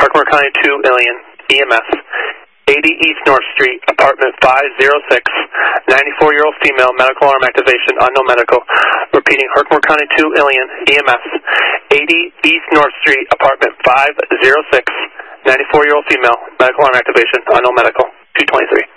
Herkimer County 2, Ilion, EMS. 80 East North Street, apartment 506, 94-year-old female, medical alarm activation, unknown medical. Repeating, Herkimer County 2, Ilion, EMS. 80 East North Street, apartment 506, 94-year-old female, medical alarm activation, unknown medical. 223.